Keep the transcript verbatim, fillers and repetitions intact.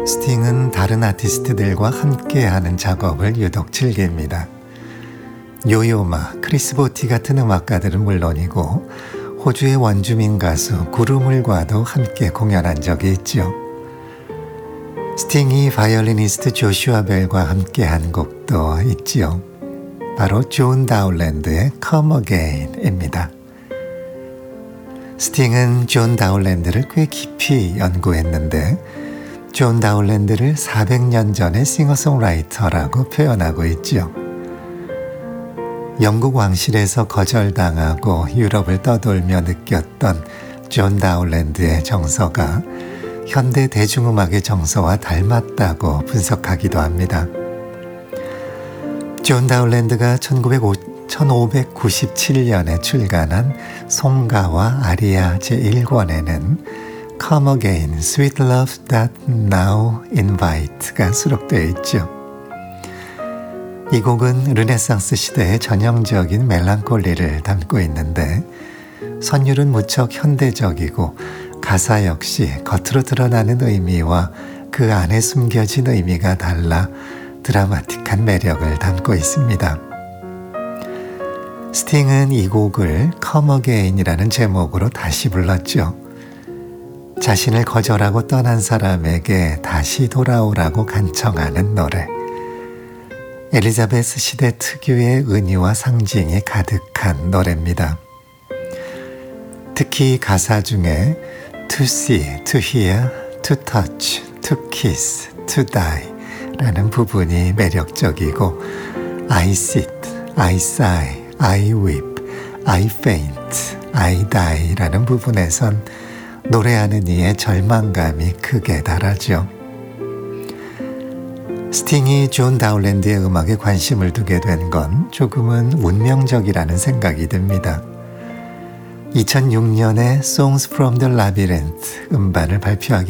스팅은 다른 아티스트들과 함께하는 작업을 유독 즐깁니다. 요요마, 크리스 보티 같은 음악가들은 물론이고 호주의 원주민 가수 구루물과도 함께 공연한 적이 있죠. 스팅이 바이올리니스트 조슈아 벨과 함께한 곡도 있지요. 바로 존 다울랜드의 Come Again입니다. 스팅은 존 다울랜드를 꽤 깊이 연구했는데 존 다울랜드를 사백 년 전의 싱어송라이터라고 표현하고 있죠. 영국 왕실에서 거절당하고 유럽을 떠돌며 느꼈던 존 다울랜드의 정서가 현대 대중음악의 정서와 닮았다고 분석하기도 합니다. 존 다울랜드가 천오백구십칠 년에 출간한 송가와 아리아 제일 권에는 Come Again, Sweet Love That Now Invite가 수록되어 있죠. 이 곡은 르네상스 시대의 전형적인 멜랑콜리를 담고 있는데 선율은 무척 현대적이고 가사 역시 겉으로 드러나는 의미와 그 안에 숨겨진 의미가 달라 드라마틱한 매력을 담고 있습니다. 스팅은 이 곡을 Come Again이라는 제목으로 다시 불렀죠. 자신을 거절하고 떠난 사람에게 다시 돌아오라고 간청하는 노래. 엘리자베스 시대 특유의 은유와 상징이 가득한 노래입니다. 특히 가사 중에 To see, to hear, to touch, to kiss, to die 라는 부분이 매력적이고 I sit, I sigh, I weep, I faint, I die 라는 부분에선 노래하는 이의 절망감이 크게 달하죠. 스팅이 존 다울랜드의 음악에 관심을 두게 된 건 조금은 운명적이라는 생각이 듭니다. 이천육 년에 Songs from the Labyrinth 음반을 발표하기